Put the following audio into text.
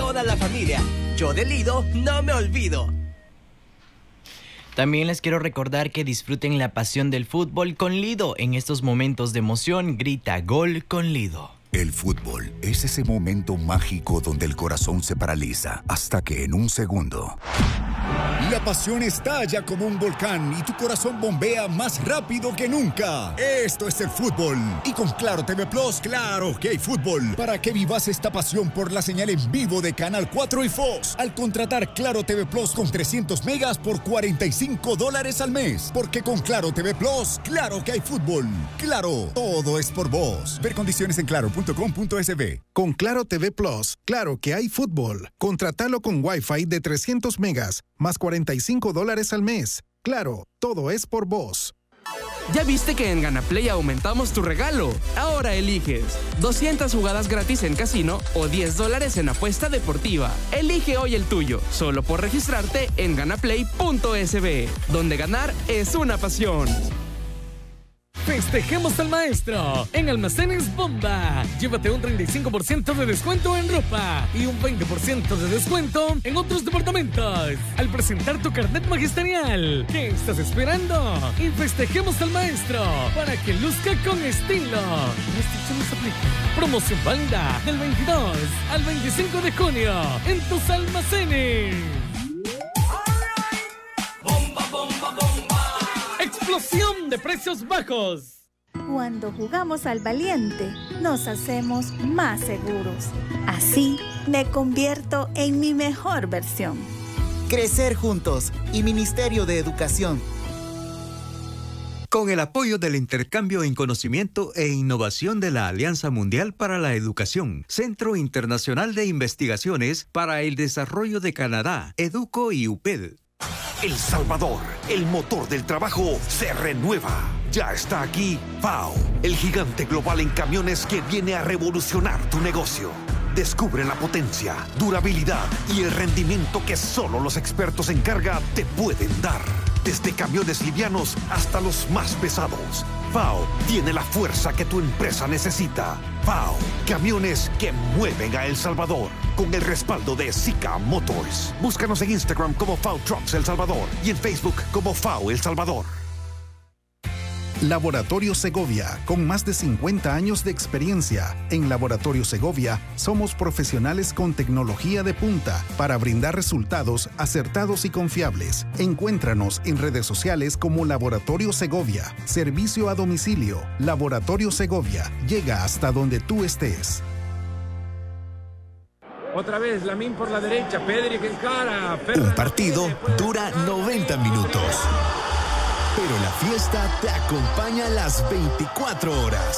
toda la familia. Yo de Lido no me olvido. También les quiero recordar que disfruten la pasión del fútbol con Lido. En estos momentos de emoción, grita gol con Lido. El fútbol es ese momento mágico donde el corazón se paraliza hasta que en un segundo la pasión estalla como un volcán y tu corazón bombea más rápido que nunca. Esto es el fútbol. Y con Claro TV Plus, claro que hay fútbol. Para que vivas esta pasión por la señal en vivo de Canal 4 y Fox. Al contratar Claro TV Plus con 300 megas por $45 al mes. Porque con Claro TV Plus, claro que hay fútbol. Claro, todo es por vos. Ver condiciones en claro.com.sb. Con Claro TV Plus, claro que hay fútbol. Contratalo con Wi-Fi de 300 megas, más $45 al mes. Claro, todo es por vos. ¿Ya viste que en GanaPlay aumentamos tu regalo? Ahora eliges 200 jugadas gratis en casino o $10 en apuesta deportiva. Elige hoy el tuyo, solo por registrarte en ganaplay.sb, donde ganar es una pasión. Festejemos al maestro en Almacenes Bomba. Llévate un 35% de descuento en ropa y un 20% de descuento en otros departamentos al presentar tu carnet magisterial. ¿Qué estás esperando? Y festejemos al maestro para que luzca con estilo. Restricciones aplican. Promoción válida del 22 al 25 de junio en tus almacenes. ¡Explosión de precios bajos! Cuando jugamos al valiente, nos hacemos más seguros. Así me convierto en mi mejor versión. Crecer juntos y Ministerio de Educación. Con el apoyo del intercambio en conocimiento e innovación de la Alianza Mundial para la Educación, Centro Internacional de Investigaciones para el Desarrollo de Canadá, EDUCO y UPED. El Salvador, el motor del trabajo, se renueva. Ya está aquí FAO, el gigante global en camiones que viene a revolucionar tu negocio. Descubre la potencia, durabilidad y el rendimiento que solo los expertos en carga te pueden dar. Desde camiones livianos hasta los más pesados, FAO tiene la fuerza que tu empresa necesita. FAO, camiones que mueven a El Salvador, con el respaldo de Sika Motors. Búscanos en Instagram como FAO Trucks El Salvador y en Facebook como FAO El Salvador. Laboratorio Segovia, con más de 50 años de experiencia. En Laboratorio Segovia somos profesionales con tecnología de punta para brindar resultados acertados y confiables. Encuéntranos en redes sociales como Laboratorio Segovia. Servicio a domicilio. Laboratorio Segovia. Llega hasta donde tú estés. Otra vez, Lamine por la derecha, Pedri que encara. Un partido dura 90 minutos. Pero la fiesta te acompaña las 24 horas.